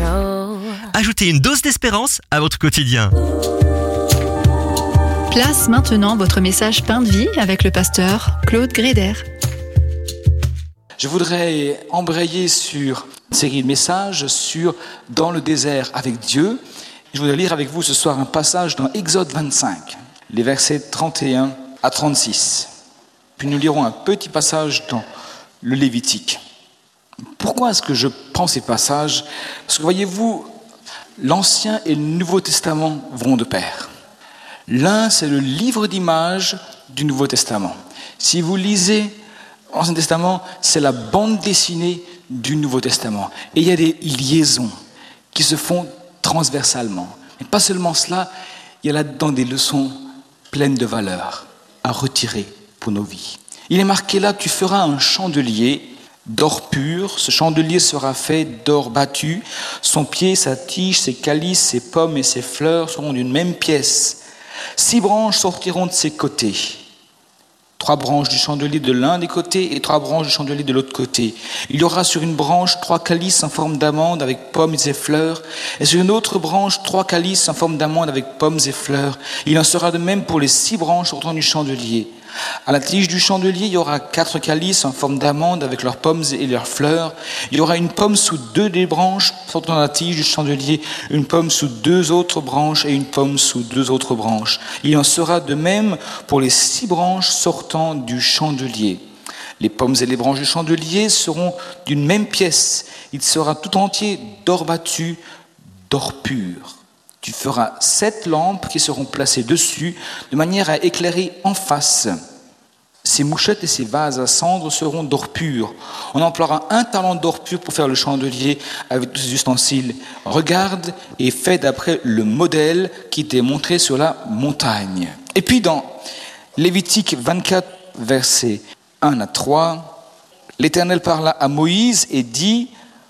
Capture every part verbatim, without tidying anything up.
control. Ajoutez une dose d'espérance à votre quotidien. Place maintenant votre message Pain de vie avec le pasteur Claude Gréder. Je voudrais embrayer sur une série de messages sur Dans le désert avec Dieu. Je voudrais lire avec vous ce soir un passage dans Exode vingt-cinq, les versets trente et un à trente-six. Puis nous lirons un petit passage dans le Lévitique. Pourquoi est-ce que je prends ces passages ? Parce que voyez-vous, l'Ancien et le Nouveau Testament vont de pair. L'un, c'est le livre d'images du Nouveau Testament. Si vous lisez l'Ancien Testament, c'est la bande dessinée du Nouveau Testament. Et il y a des liaisons qui se font transversalement. Mais pas seulement cela, il y a là-dedans des leçons pleines de valeur à retirer pour nos vies. Il est marqué là, tu feras un chandelier d'or pur. Ce chandelier sera fait d'or battu. Son pied, sa tige, ses calices, ses pommes et ses fleurs seront d'une même pièce. Six branches sortiront de ses côtés. Trois branches du chandelier de l'un des côtés et trois branches du chandelier de l'autre côté. Il y aura sur une branche trois calices en forme d'amande avec pommes et fleurs, et sur une autre branche trois calices en forme d'amande avec pommes et fleurs. Il en sera de même pour les six branches sortant du chandelier. À la tige du chandelier, il y aura quatre calices en forme d'amande avec leurs pommes et leurs fleurs. Il y aura une pomme sous deux des branches sortant de la tige du chandelier, une pomme sous deux autres branches et une pomme sous deux autres branches. Il en sera de même pour les six branches sortant du chandelier. Les pommes et les branches du chandelier seront d'une même pièce. Il sera tout entier d'or battu, d'or pur. Tu feras sept lampes qui seront placées dessus, de manière à éclairer en face. Ces mouchettes et ces vases à cendre seront d'or pur. On emploiera un talent d'or pur pour faire le chandelier avec tous ses ustensiles. Regarde et fais d'après le modèle qui t'est montré sur la montagne. Et puis dans Lévitique vingt-quatre, versets un à trois, l'Éternel parla à Moïse et dit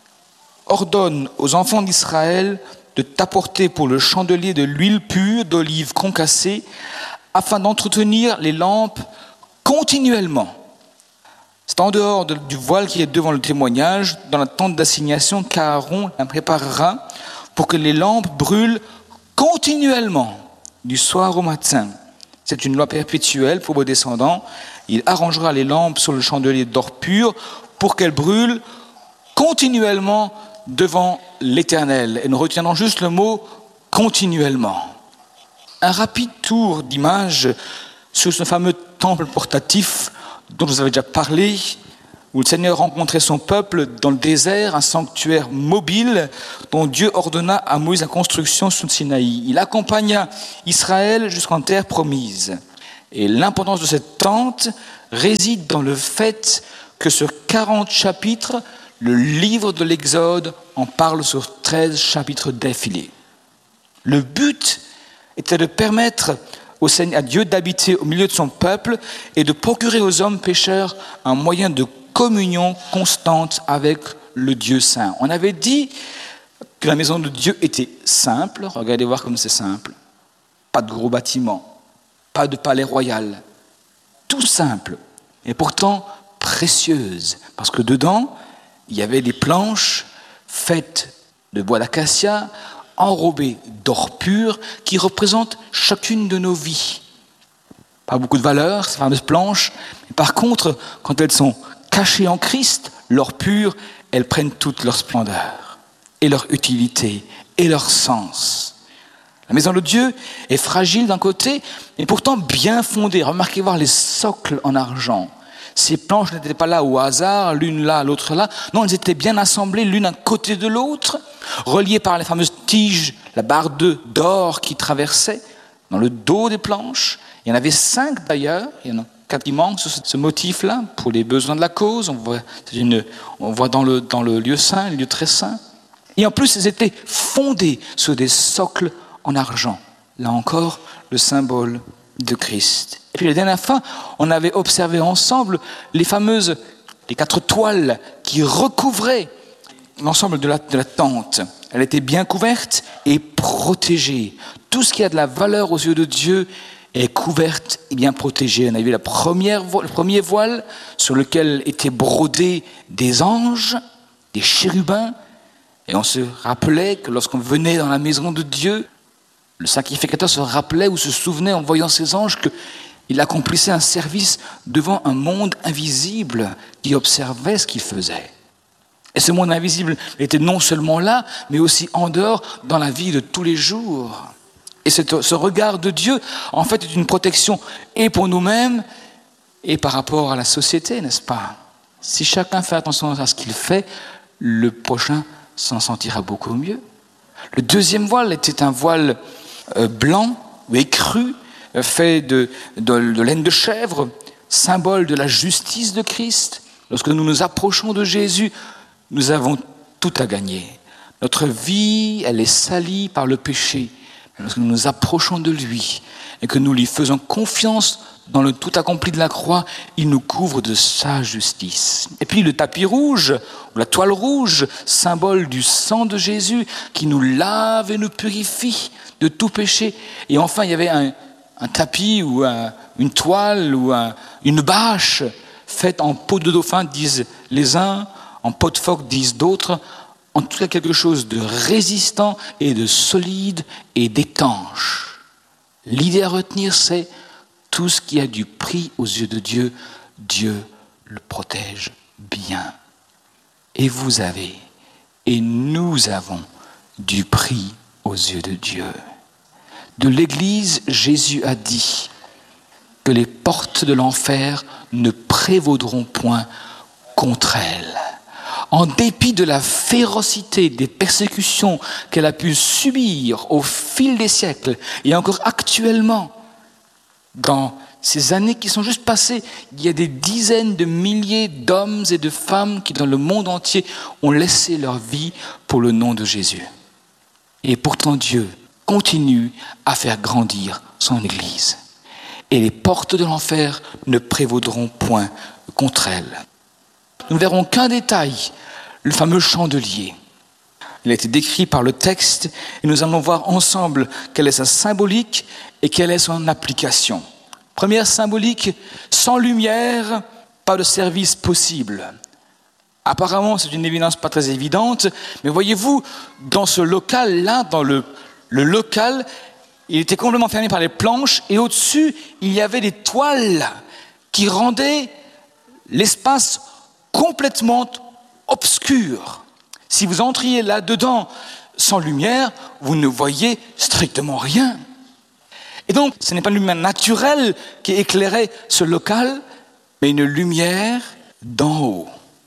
« Ordonne aux enfants d'Israël de t'apporter pour le chandelier de l'huile pure d'olive concassée, afin d'entretenir les lampes continuellement. » C'est en dehors de, du voile qui est devant le témoignage, dans la tente d'assignation, qu'Aaron la préparera pour que les lampes brûlent continuellement, du soir au matin. C'est une loi perpétuelle pour vos descendants. Il arrangera les lampes sur le chandelier d'or pur pour qu'elles brûlent continuellement devant l'Éternel. Et nous retiendrons juste le mot « continuellement ». Un rapide tour d'image sur ce fameux temple portatif dont je vous avais déjà parlé, où le Seigneur rencontrait son peuple dans le désert, un sanctuaire mobile dont Dieu ordonna à Moïse la construction sous le Sinaï. Il accompagna Israël jusqu'en terre promise. Et l'importance de cette tente réside dans le fait que sur quarante chapitres, le livre de l'Exode en parle sur treize chapitres d'affilée. Le but était de permettre au Seigneur, à Dieu d'habiter au milieu de son peuple et de procurer aux hommes pécheurs un moyen de communion constante avec le Dieu saint. On avait dit que la maison de Dieu était simple. Regardez voir comme c'est simple. Pas de gros bâtiments, pas de palais royal. Tout simple et pourtant précieuse. Parce que dedans, il y avait des planches faites de bois d'acacia, enrobées d'or pur, qui représentent chacune de nos vies. Pas beaucoup de valeur, ces fameuses planches. Mais par contre, quand elles sont cachées en Christ, l'or pur, elles prennent toute leur splendeur, et leur utilité, et leur sens. La maison de Dieu est fragile d'un côté, mais pourtant bien fondée. Remarquez voir les socles en argent. Ces planches n'étaient pas là au hasard, l'une là, l'autre là. Non, elles étaient bien assemblées l'une à côté de l'autre, reliées par les fameuses tiges, la barre d'or qui traversait dans le dos des planches. Il y en avait cinq d'ailleurs, il y en a quatre qui manquent sur ce motif-là, pour les besoins de la cause. On voit, c'est une, on voit dans, le, dans le lieu saint, le lieu très saint. Et en plus, elles étaient fondées sur des socles en argent. Là encore, le symbole de Christ. Et puis la dernière fois, on avait observé ensemble les fameuses, les quatre toiles qui recouvraient l'ensemble de la, de la tente. Elle était bien couverte et protégée. Tout ce qui a de la valeur aux yeux de Dieu est couverte et bien protégée. On a vu la première, le premier voile sur lequel étaient brodés des anges, des chérubins, Et on se rappelait que lorsqu'on venait dans la maison de Dieu, le sacrificateur se rappelait ou se souvenait en voyant ses anges qu'il accomplissait un service devant un monde invisible qui observait ce qu'il faisait. Et ce monde invisible était non seulement là, mais aussi en dehors, dans la vie de tous les jours. Et cette, ce regard de Dieu, en fait, est une protection et pour nous-mêmes et par rapport à la société, n'est-ce pas? Si chacun fait attention à ce qu'il fait, le prochain s'en sentira beaucoup mieux. Le deuxième voile était un voile euh, blanc ou écru, euh, fait de, de, de laine de chèvre, symbole de la justice de Christ. Lorsque nous nous approchons de Jésus, nous avons tout à gagner. Notre vie, elle est salie par le péché. Lorsque nous nous approchons de lui et que nous lui faisons confiance dans le tout accompli de la croix, il nous couvre de sa justice. Et puis le tapis rouge, ou la toile rouge, symbole du sang de Jésus qui nous lave et nous purifie de tout péché. Et enfin, il y avait un, un tapis ou un, une toile ou un, une bâche faite en peau de dauphin, disent les uns, en peau de phoque, disent d'autres. En tout cas, quelque chose de résistant et de solide et d'étanche. L'idée à retenir, c'est tout ce qui a du prix aux yeux de Dieu, Dieu le protège bien. Et vous avez, et nous avons du prix aux yeux de Dieu. De l'Église, Jésus a dit que les portes de l'enfer ne prévaudront point contre elle. En dépit de la férocité des persécutions qu'elle a pu subir au fil des siècles, et encore actuellement, dans ces années qui sont juste passées, il y a des dizaines de milliers d'hommes et de femmes qui, dans le monde entier, ont laissé leur vie pour le nom de Jésus. Et pourtant, Dieu continue à faire grandir son Église. Et les portes de l'enfer ne prévaudront point contre elle. Nous ne verrons qu'un détail, le fameux chandelier. Il a été décrit par le texte et nous allons voir ensemble quelle est sa symbolique et quelle est son application. Première symbolique, sans lumière, pas de service possible. Apparemment, c'est une évidence pas très évidente, mais voyez-vous, dans ce local-là, dans le, le local, il était complètement fermé par les planches et au-dessus, il y avait des toiles qui rendaient l'espace complètement obscur. Si vous entriez là-dedans sans lumière, vous ne voyez strictement rien. Et donc, ce n'est pas une lumière naturelle qui éclairait ce local, mais une lumière d'en haut.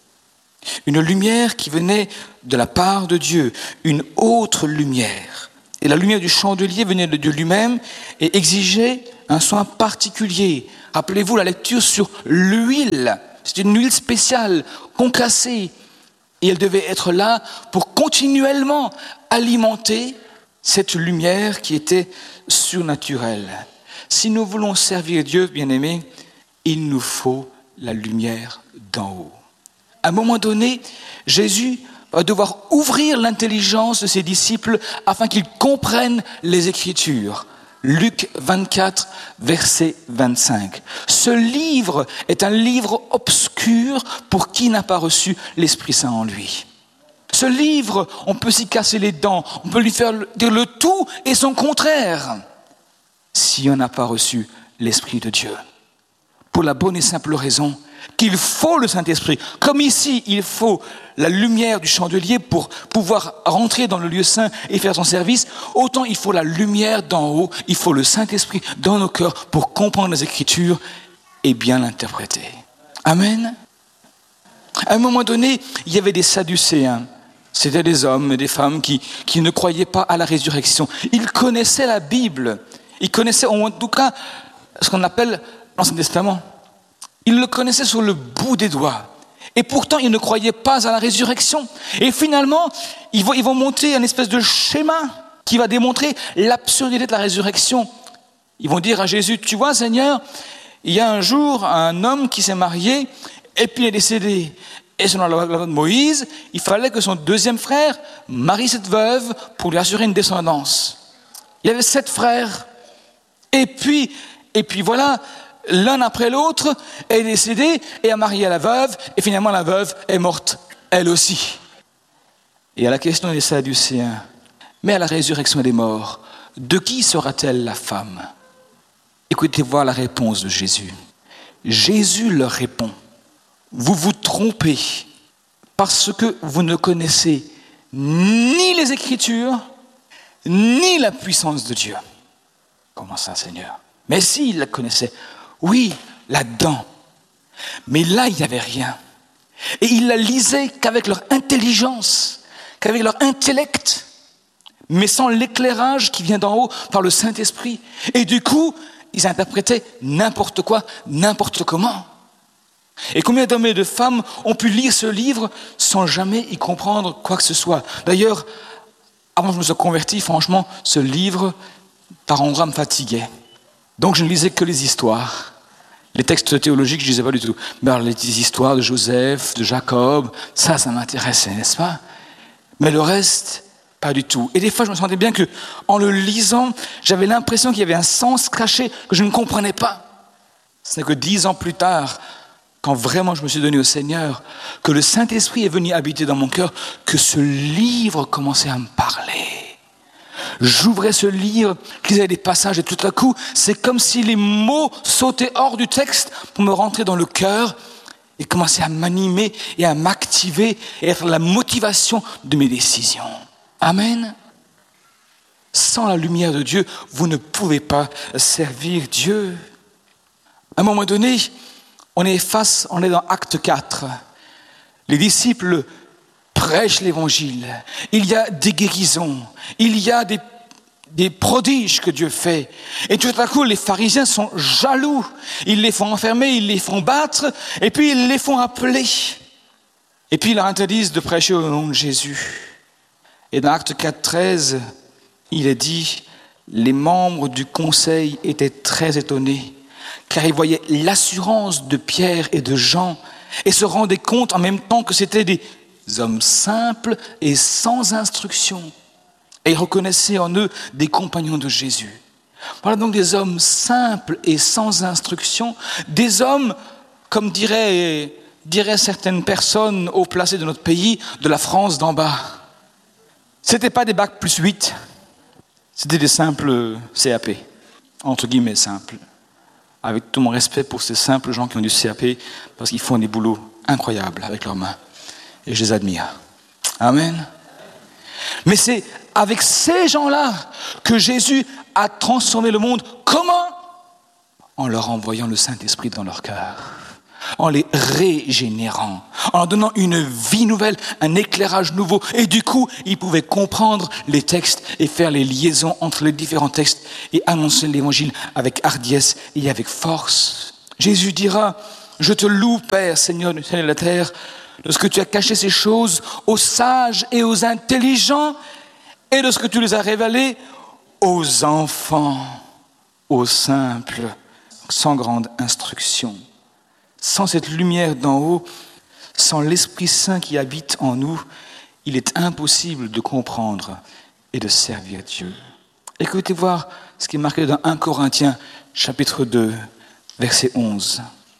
Une lumière qui venait de la part de Dieu, une autre lumière. Et la lumière du chandelier venait de Dieu lui-même et exigeait un soin particulier. Rappelez-vous la lecture sur l'huile. C'est une huile spéciale, concassée. Et elle devait être là pour continuellement alimenter cette lumière qui était surnaturelle. Si nous voulons servir Dieu, bien-aimés, il nous faut la lumière d'en haut. À un moment donné, Jésus va devoir ouvrir l'intelligence de ses disciples afin qu'ils comprennent les Écritures. Luc vingt-quatre, verset vingt-cinq. Ce livre est un livre obscur pour qui n'a pas reçu l'Esprit Saint en lui. Ce livre, on peut s'y casser les dents, on peut lui faire dire le tout et son contraire, si on n'a pas reçu l'Esprit de Dieu. Pour la bonne et simple raison qu'il faut le Saint-Esprit. Comme ici, il faut la lumière du chandelier pour pouvoir rentrer dans le lieu saint et faire son service, autant il faut la lumière d'en haut, il faut le Saint-Esprit dans nos cœurs pour comprendre les Écritures et bien l'interpréter. Amen. À un moment donné, il y avait des Sadducéens. C'était des hommes et des femmes qui, qui ne croyaient pas à la résurrection. Ils connaissaient la Bible. Ils connaissaient en tout cas ce qu'on appelle l'Ancien Testament. Ils le connaissaient sur le bout des doigts. Et pourtant, ils ne croyaient pas à la résurrection. Et finalement, ils vont, ils vont monter un espèce de schéma qui va démontrer l'absurdité de la résurrection. Ils vont dire à Jésus, tu vois Seigneur, il y a un jour un homme qui s'est marié et puis il est décédé. Et selon la loi de Moïse, il fallait que son deuxième frère marie cette veuve pour lui assurer une descendance. Il y avait sept frères. Et puis, et puis voilà, l'un après l'autre est décédé et a marié la veuve. Et finalement, la veuve est morte, elle aussi. Et à la question des Sadducéens, mais à la résurrection des morts, de qui sera-t-elle la femme? Écoutez voir la réponse de Jésus. Jésus leur répond, vous vous trompez parce que vous ne connaissez ni les Écritures, ni la puissance de Dieu. Comment ça, Seigneur? Mais si, ils la connaissaient. Oui, là-dedans. Mais là, il n'y avait rien. Et ils la lisaient qu'avec leur intelligence, qu'avec leur intellect, mais sans l'éclairage qui vient d'en haut par le Saint-Esprit. Et du coup, ils interprétaient n'importe quoi, n'importe comment. Et combien d'hommes et de femmes ont pu lire ce livre sans jamais y comprendre quoi que ce soit? D'ailleurs, avant que je me sois converti, franchement, ce livre, par endroits, me fatiguait. Donc je ne lisais que les histoires. Les textes théologiques, je ne lisais pas du tout. Mais alors, les histoires de Joseph, de Jacob, ça, ça m'intéressait, n'est-ce pas? Mais le reste, pas du tout. Et des fois, je me sentais bien qu'en le lisant, j'avais l'impression qu'il y avait un sens caché que je ne comprenais pas. Ce n'est que dix ans plus tard, quand vraiment je me suis donné au Seigneur, que le Saint-Esprit est venu habiter dans mon cœur, que ce livre commençait à me parler. J'ouvrais ce livre, je lisais des passages et tout à coup, c'est comme si les mots sautaient hors du texte pour me rentrer dans le cœur et commencer à m'animer et à m'activer et être la motivation de mes décisions. Amen. Sans la lumière de Dieu, vous ne pouvez pas servir Dieu. À un moment donné, on est face, on est dans Acte quatre. Les disciples prêchent l'évangile. Il y a des guérisons. Il y a des, des prodiges que Dieu fait. Et tout à coup, les pharisiens sont jaloux. Ils les font enfermer, ils les font battre, et puis ils les font appeler. Et puis ils leur interdisent de prêcher au nom de Jésus. Et dans Acte quatre, treize, il est dit, les membres du conseil étaient très étonnés, car ils voyaient l'assurance de Pierre et de Jean, et se rendaient compte en même temps que c'était des hommes simples et sans instruction. Et ils reconnaissaient en eux des compagnons de Jésus. Voilà donc des hommes simples et sans instruction, des hommes, comme diraient, diraient certaines personnes haut placées de notre pays, de la France d'en bas. Ce n'étaient pas des bacs plus huit, c'était des simples C A P, entre guillemets simples. Avec tout mon respect pour ces simples gens qui ont du C A P, parce qu'ils font des boulots incroyables avec leurs mains. Et je les admire. Amen. Mais c'est avec ces gens-là que Jésus a transformé le monde. Comment? En leur envoyant le Saint-Esprit dans leur cœur. En les régénérant, en leur donnant une vie nouvelle, un éclairage nouveau. Et du coup, ils pouvaient comprendre les textes et faire les liaisons entre les différents textes et annoncer l'évangile avec hardiesse et avec force. Jésus dira, je te loue, Père, Seigneur du ciel et de la terre, de ce que tu as caché ces choses aux sages et aux intelligents et de ce que tu les as révélées aux enfants, aux simples, sans grande instruction. Sans cette lumière d'en haut, sans l'Esprit Saint qui habite en nous, il est impossible de comprendre et de servir Dieu. Écoutez voir ce qui est marqué dans premier Corinthiens, chapitre deux, verset onze.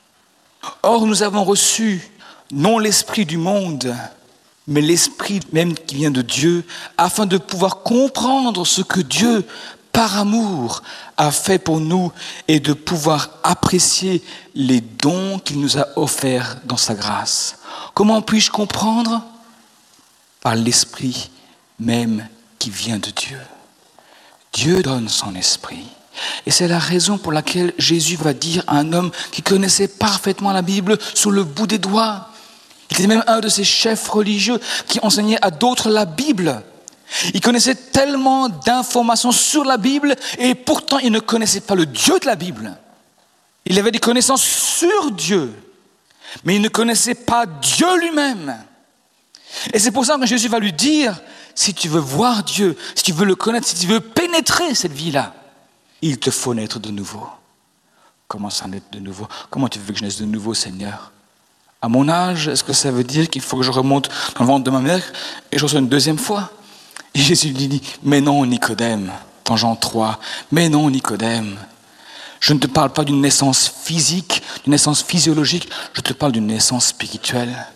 Or, nous avons reçu non l'esprit du monde, mais l'esprit même qui vient de Dieu, afin de pouvoir comprendre ce que Dieu, par amour, a fait pour nous et de pouvoir apprécier les dons qu'il nous a offerts dans sa grâce. Comment puis-je comprendre? Par l'esprit même qui vient de Dieu. Dieu donne son esprit. Et c'est la raison pour laquelle Jésus va dire à un homme qui connaissait parfaitement la Bible sur le bout des doigts. Il était même un de ces chefs religieux qui enseignait à d'autres la Bible. Il connaissait tellement d'informations sur la Bible et pourtant il ne connaissait pas le Dieu de la Bible. Il avait des connaissances sur Dieu, mais il ne connaissait pas Dieu lui-même. Et c'est pour ça que Jésus va lui dire, si tu veux voir Dieu, si tu veux le connaître, si tu veux pénétrer cette vie-là, il te faut naître de nouveau. Comment ça naître de nouveau? Comment tu veux que je naisse de nouveau, Seigneur? À mon âge, est-ce que ça veut dire qu'il faut que je remonte dans le ventre de ma mère et je reçois une deuxième fois? Et Jésus lui dit, mais non Nicodème, dans Jean trois, mais non Nicodème, je ne te parle pas d'une naissance physique, d'une naissance physiologique, je te parle d'une naissance spirituelle.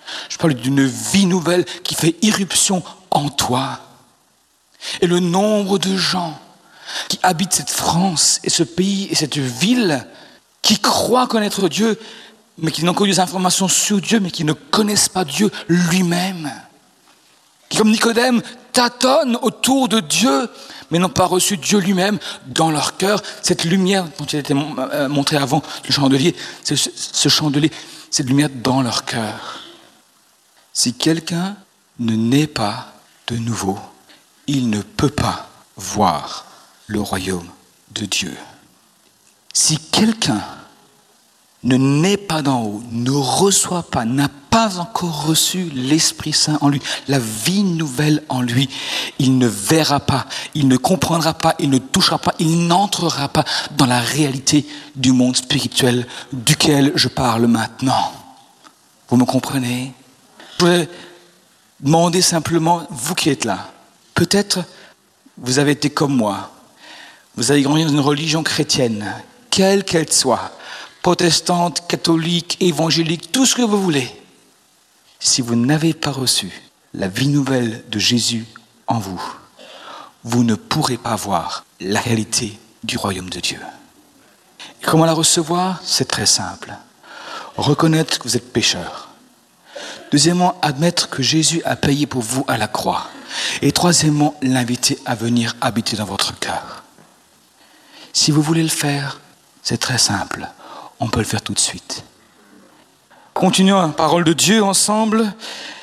Je parle d'une vie nouvelle qui fait irruption en toi. Et le nombre de gens qui habitent cette France et ce pays et cette ville, qui croient connaître Dieu, mais qui n'ont que des informations sur Dieu, mais qui ne connaissent pas Dieu lui-même. Qui, comme Nicodème, tâtonnent autour de Dieu, mais n'ont pas reçu Dieu lui-même dans leur cœur. Cette lumière dont il a été montré avant, le chandelier, ce, ce chandelier, cette lumière dans leur cœur. Si quelqu'un ne naît pas de nouveau, il ne peut pas voir le royaume de Dieu. Si quelqu'un ne naît pas d'en haut, ne reçoit pas, n'a pas encore reçu l'Esprit Saint en lui, la vie nouvelle en lui, il ne verra pas, il ne comprendra pas, il ne touchera pas, il n'entrera pas dans la réalité du monde spirituel duquel je parle maintenant. Vous me comprenez? Je voudrais demander simplement, vous qui êtes là, peut-être vous avez été comme moi, vous avez grandi dans une religion chrétienne, quelle qu'elle soit, protestante, catholique, évangélique, tout ce que vous voulez. Si vous n'avez pas reçu la vie nouvelle de Jésus en vous, vous ne pourrez pas voir la réalité du royaume de Dieu. Et comment la recevoir? C'est très simple. Reconnaître que vous êtes pécheur. Deuxièmement, admettre que Jésus a payé pour vous à la croix. Et troisièmement, l'inviter à venir habiter dans votre cœur. Si vous voulez le faire, c'est très simple. On peut le faire tout de suite. Continuons la parole de Dieu ensemble.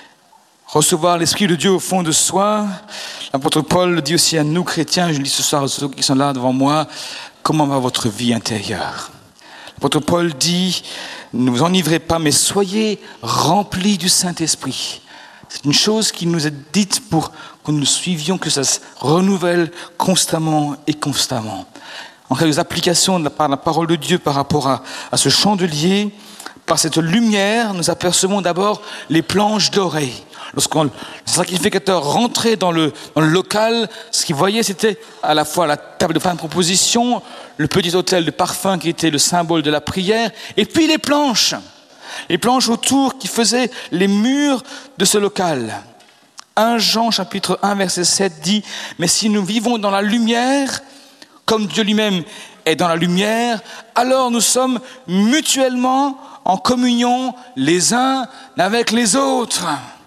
Recevoir l'Esprit de Dieu au fond de soi. L'apôtre Paul dit aussi à nous, chrétiens, je lis ce soir à ceux qui sont là devant moi, comment va votre vie intérieure? L'apôtre Paul dit, ne vous enivrez pas, mais soyez remplis du Saint-Esprit. C'est une chose qui nous est dite pour que nous suivions, que ça se renouvelle constamment et constamment. En quelques applications de la, par la parole de Dieu par rapport à, à ce chandelier, par cette lumière, nous apercevons d'abord les planches dorées. Lorsqu'on, le sacrificateur rentrait dans le, dans le local, ce qu'il voyait, c'était à la fois la table de pain de proposition, le petit autel de parfum qui était le symbole de la prière, et puis les planches. Les planches autour qui faisaient les murs de ce local. premier Jean chapitre un verset sept dit « Mais si nous vivons dans la lumière, comme Dieu lui-même est dans la lumière, alors nous sommes mutuellement en communion les uns avec les autres. »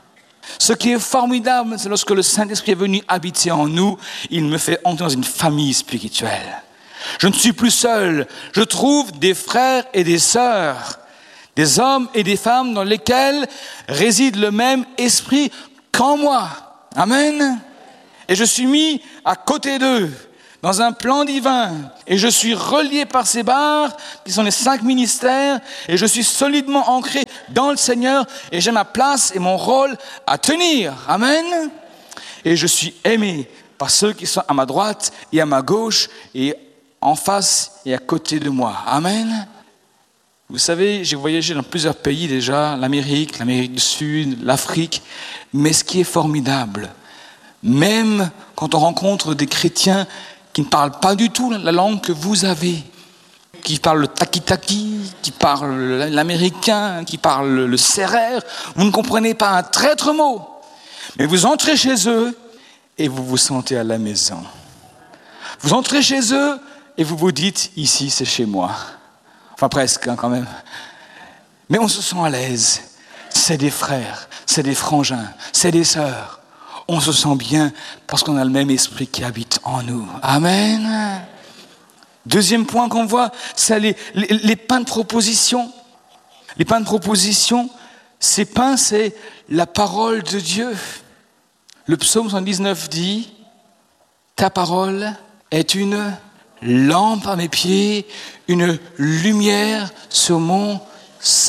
Ce qui est formidable, c'est lorsque le Saint-Esprit est venu habiter en nous, il me fait entrer dans une famille spirituelle. Je ne suis plus seul, je trouve des frères et des sœurs, des hommes et des femmes dans lesquels réside le même esprit qu'en moi. Amen. Et je suis mis à côté d'eux, dans un plan divin, et je suis relié par ces barres, qui sont les cinq ministères, et je suis solidement ancré dans le Seigneur, et j'ai ma place et mon rôle à tenir. Amen. Et je suis aimé par ceux qui sont à ma droite et à ma gauche, et en face et à côté de moi. Amen. Vous savez, j'ai voyagé dans plusieurs pays déjà, l'Amérique, l'Amérique du Sud, l'Afrique, mais ce qui est formidable, même quand on rencontre des chrétiens qui ne parlent pas du tout la langue que vous avez, qui parlent le taki-taki, qui parlent l'américain, qui parlent le sérère, vous ne comprenez pas un traître mot. Mais vous entrez chez eux et vous vous sentez à la maison. Vous entrez chez eux et vous vous dites, ici c'est chez moi. Enfin presque hein, quand même. Mais on se sent à l'aise. C'est des frères, c'est des frangins, c'est des sœurs. On se sent bien parce qu'on a le même esprit qui habite en nous. Amen. Deuxième point qu'on voit, c'est les, les, les pains de proposition. Les pains de proposition, ces pains, c'est la parole de Dieu. Le psaume cent dix-neuf dit, « Ta parole est une lampe à mes pieds, une lumière sur mon sentier. »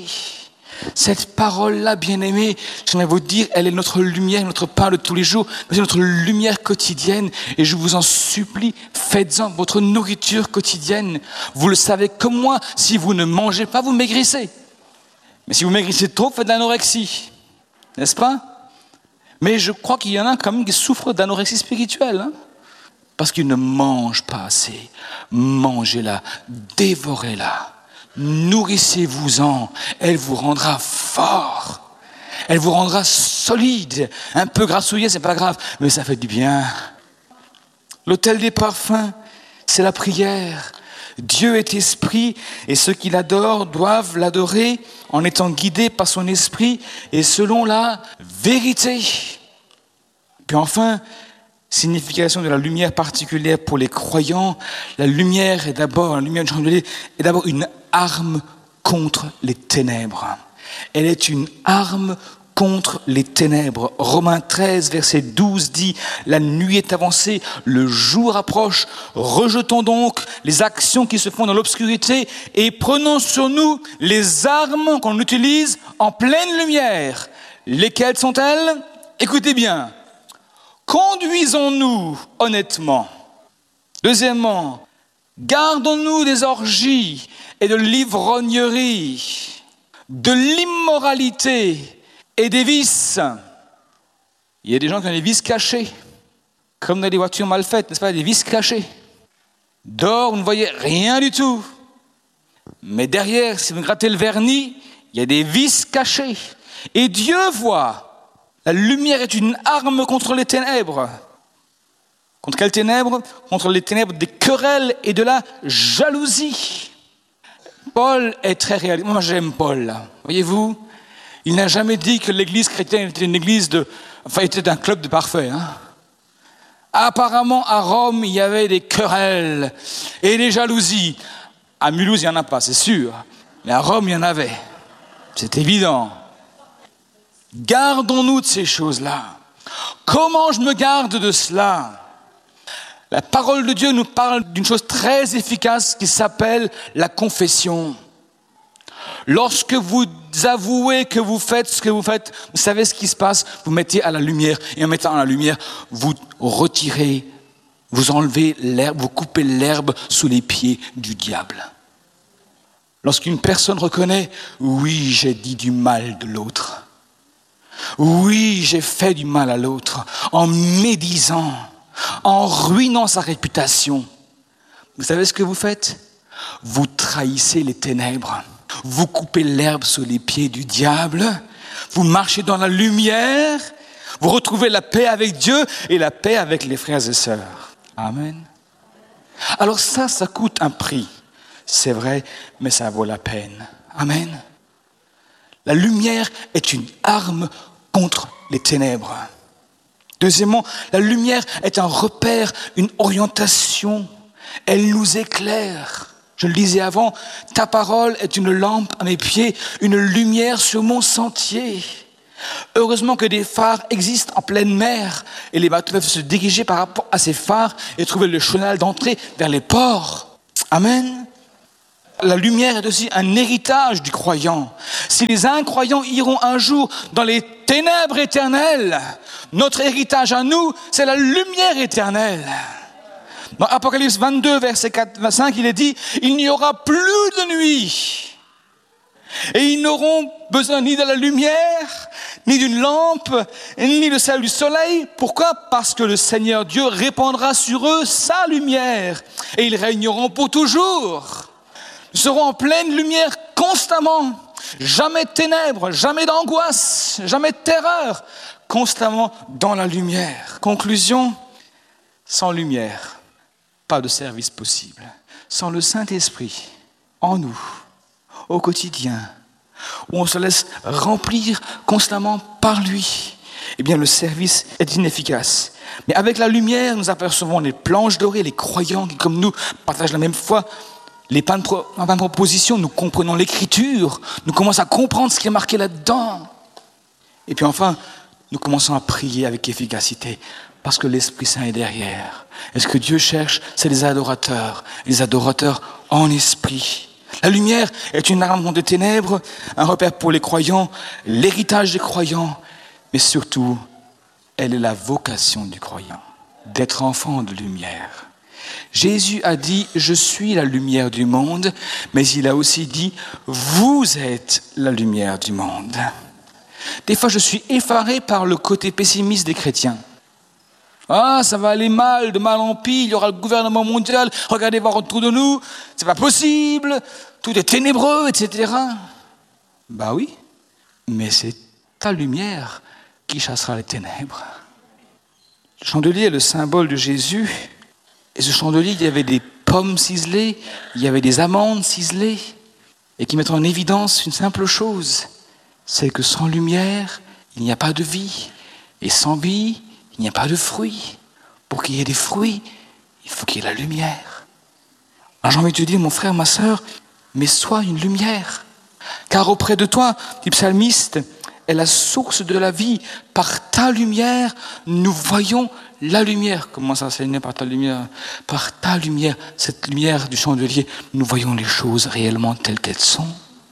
Cette parole-là, bien-aimée, j'aimerais vous dire, elle est notre lumière, notre pain de tous les jours, c'est notre lumière quotidienne. Et je vous en supplie, faites-en votre nourriture quotidienne. Vous le savez comme moi, si vous ne mangez pas, vous maigrissez. Mais si vous maigrissez trop, faites de l'anorexie. N'est-ce pas? Mais je crois qu'il y en a quand même qui souffrent d'anorexie spirituelle. Hein, parce qu'ils ne mangent pas assez. Mangez-la, dévorez-la. Nourrissez-vous-en, elle vous rendra fort. Elle vous rendra solide. Un peu grassouillé, c'est pas grave, mais ça fait du bien. L'autel des parfums, c'est la prière. Dieu est esprit et ceux qui l'adorent doivent l'adorer en étant guidés par son esprit et selon la vérité. Puis enfin, signification de la lumière particulière pour les croyants, la lumière est d'abord, la lumière du chandelier est d'abord une arme contre les ténèbres. Elle est une arme contre les ténèbres. Romains treize, verset douze dit « La nuit est avancée, le jour approche. Rejetons donc les actions qui se font dans l'obscurité et prenons sur nous les armes qu'on utilise en pleine lumière. Lesquelles sont-elles ? Écoutez bien. Conduisons-nous honnêtement. Deuxièmement, gardons-nous des orgies et de l'ivrognerie, de l'immoralité et des vices. Il y a des gens qui ont des vices cachés, comme dans des voitures mal faites, n'est-ce pas, des vices cachés. Dehors, vous ne voyez rien du tout. Mais derrière, si vous grattez le vernis, il y a des vices cachés. Et Dieu voit. La lumière est une arme contre les ténèbres. Contre quelles ténèbres ? Contre les ténèbres des querelles et de la jalousie. Paul est très réaliste. Moi, j'aime Paul. Voyez-vous, il n'a jamais dit que l'église chrétienne était une église de... Enfin, était un club de parfaits. Hein. Apparemment, à Rome, il y avait des querelles et des jalousies. À Mulhouse, il n'y en a pas, c'est sûr. Mais à Rome, il y en avait. C'est évident. Gardons-nous de ces choses-là. Comment je me garde de cela ? La parole de Dieu nous parle d'une chose très efficace qui s'appelle la confession. Lorsque vous avouez que vous faites ce que vous faites, vous savez ce qui se passe, vous mettez à la lumière et en mettant à la lumière, vous retirez, vous enlevez l'herbe, vous coupez l'herbe sous les pieds du diable. Lorsqu'une personne reconnaît, oui, j'ai dit du mal de l'autre. Oui, j'ai fait du mal à l'autre en médisant, en ruinant sa réputation. Vous savez ce que vous faites ? Vous trahissez les ténèbres. Vous coupez l'herbe sous les pieds du diable. Vous marchez dans la lumière. Vous retrouvez la paix avec Dieu et la paix avec les frères et sœurs. Amen. Alors ça, ça coûte un prix. C'est vrai, mais ça vaut la peine. Amen. La lumière est une arme contre les ténèbres. Deuxièmement, la lumière est un repère, une orientation. Elle nous éclaire. Je le disais avant, ta parole est une lampe à mes pieds, une lumière sur mon sentier. Heureusement que des phares existent en pleine mer et les bateaux peuvent se diriger par rapport à ces phares et trouver le chenal d'entrée vers les ports. Amen. La lumière est aussi un héritage du croyant. Si les incroyants iront un jour dans les ténèbres éternelles, notre héritage à nous, c'est la lumière éternelle. Dans Apocalypse vingt-deux, verset quatre à cinq, il est dit « Il n'y aura plus de nuit. Et ils n'auront besoin ni de la lumière, ni d'une lampe, ni de celle du soleil. Pourquoi ? Parce que le Seigneur Dieu répandra sur eux sa lumière. Et ils régneront pour toujours. » Nous serons en pleine lumière constamment. Jamais de ténèbres, jamais d'angoisse, jamais de terreur. Constamment dans la lumière. Conclusion, sans lumière, pas de service possible. Sans le Saint-Esprit en nous, au quotidien, où on se laisse remplir constamment par lui, eh bien le service est inefficace. Mais avec la lumière, nous apercevons les planches dorées, les croyants qui, comme nous, partagent la même foi. Les pains de pro- pain de proposition, nous comprenons l'écriture, nous commençons à comprendre ce qui est marqué là-dedans. Et puis enfin, nous commençons à prier avec efficacité, parce que l'Esprit Saint est derrière. Et ce que Dieu cherche, c'est les adorateurs, les adorateurs en esprit. La lumière est une arme contre les ténèbres, un repère pour les croyants, l'héritage des croyants, mais surtout, elle est la vocation du croyant, d'être enfant de lumière. Jésus a dit « Je suis la lumière du monde », mais il a aussi dit « Vous êtes la lumière du monde ». Des fois, je suis effaré par le côté pessimiste des chrétiens. Ah, ça va aller mal, de mal en pis, il y aura le gouvernement mondial, regardez voir autour de nous, c'est pas possible, tout est ténébreux, et cetera. Bah oui, mais c'est ta lumière qui chassera les ténèbres. Le chandelier est le symbole de Jésus. Et ce chandelier, il y avait des pommes ciselées, il y avait des amandes ciselées, et qui mettent en évidence une simple chose, c'est que sans lumière, il n'y a pas de vie. Et sans vie, il n'y a pas de fruits. Pour qu'il y ait des fruits, il faut qu'il y ait la lumière. Alors j'ai envie de te dire, mon frère, ma sœur, mais sois une lumière. Car auprès de toi, dit le psalmiste, est la source de la vie. Par ta lumière, nous voyons la lumière. Comment ça s'enseigner par ta lumière? Par ta lumière, cette lumière du chandelier, nous voyons les choses réellement telles qu'elles sont.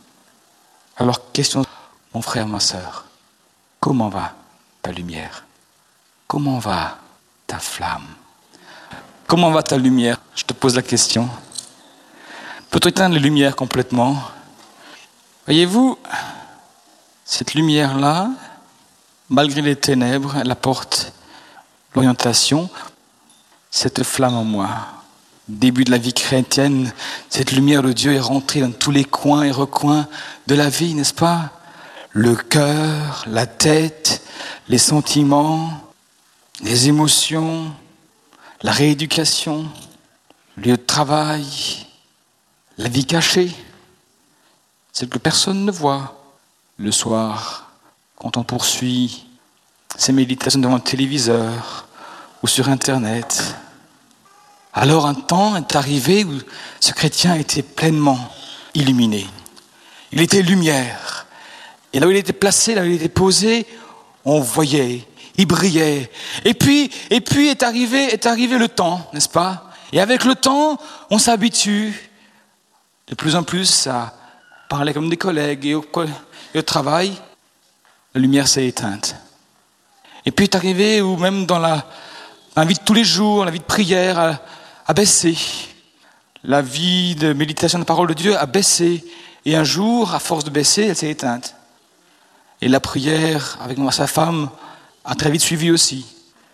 Alors, question, mon frère, ma sœur, comment va ta lumière? Comment va ta flamme? Comment va ta lumière? Je te pose la question. Peut-on éteindre les lumières complètement? Voyez-vous, cette lumière-là, malgré les ténèbres, elle apporte l'orientation, cette flamme en moi. Début de la vie chrétienne, cette lumière de Dieu est rentrée dans tous les coins et recoins de la vie, n'est-ce pas? Le cœur, la tête, les sentiments, les émotions, la rééducation, le lieu de travail, la vie cachée, celle que personne ne voit. Le soir, quand on poursuit ses méditations devant le téléviseur ou sur Internet. Alors un temps est arrivé où ce chrétien était pleinement illuminé. Il était lumière. Et là où il était placé, là où il était posé, on voyait, il brillait. Et puis, et puis est arrivé, est arrivé le temps, n'est-ce pas? Et avec le temps, on s'habitue de plus en plus à parler comme des collègues et au, et au travail, la lumière s'est éteinte. Et puis est arrivé où même dans la, la vie de tous les jours, la vie de prière a, a baissé. La vie de méditation de la parole de Dieu a baissé. Et un jour, à force de baisser, elle s'est éteinte. Et la prière avec moi, sa femme a très vite suivi aussi.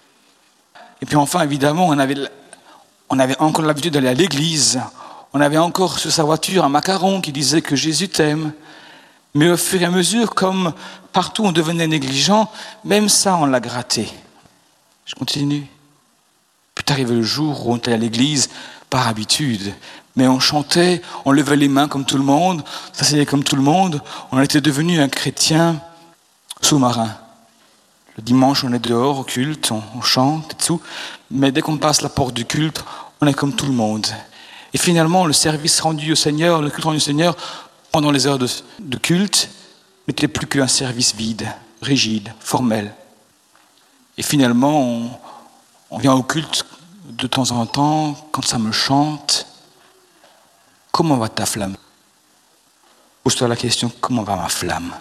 Et puis enfin, évidemment, on avait, on avait encore l'habitude d'aller à l'église. On avait encore sur sa voiture un macaron qui disait que Jésus t'aime. Mais au fur et à mesure, comme partout on devenait négligent, même ça on l'a gratté. Je continue. Puis arrivé le jour où on était à l'église par habitude. Mais on chantait, on levait les mains comme tout le monde, ça c'était comme tout le monde. On était devenu un chrétien sous-marin. Le dimanche on est dehors au culte, on, on chante et tout. Mais dès qu'on passe la porte du culte, on est comme tout le monde. Et finalement, le service rendu au Seigneur, le culte rendu au Seigneur, pendant les heures de, de culte, n'était plus qu'un service vide, rigide, formel. Et finalement, on, on vient au culte de temps en temps, quand ça me chante. Comment va ta flamme? Pose-toi la question, comment va ma flamme?